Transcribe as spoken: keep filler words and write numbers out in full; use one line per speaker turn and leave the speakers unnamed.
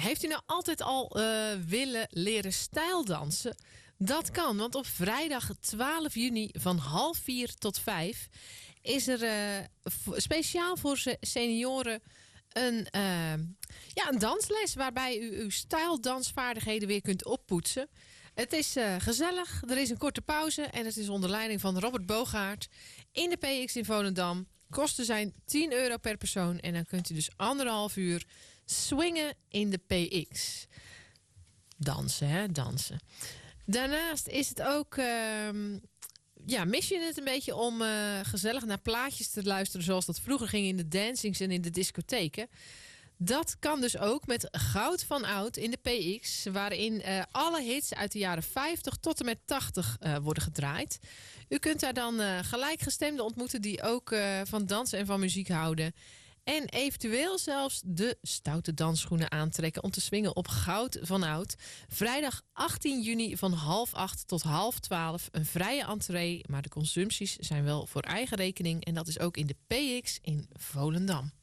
heeft u nou altijd al uh, willen leren stijldansen? Dat kan, want op vrijdag twaalf juni van half vier tot vijf is er uh, speciaal voor senioren een, uh, ja, een dansles waarbij u uw stijldansvaardigheden weer kunt oppoetsen. Het is uh, gezellig, er is een korte pauze en het is onder leiding van Robert Bogaert in de P X in Volendam. Kosten zijn tien euro per persoon en dan kunt u dus anderhalf uur swingen in de P X. Dansen, hè, dansen. Daarnaast is het ook, uh, ja, mis je het een beetje om uh, gezellig naar plaatjes te luisteren zoals dat vroeger ging in de dancings en in de discotheken. Dat kan dus ook met Goud van Oud in de P X, waarin uh, alle hits uit de jaren vijftig tot en met tachtig uh, worden gedraaid. U kunt daar dan uh, gelijkgestemden ontmoeten die ook uh, van dansen en van muziek houden. En eventueel zelfs de stoute dansschoenen aantrekken om te swingen op Goud van Oud. Vrijdag achttien juni van half acht tot half twaalf. Een vrije entree, maar de consumpties zijn wel voor eigen rekening. En dat is ook in de P X in Volendam.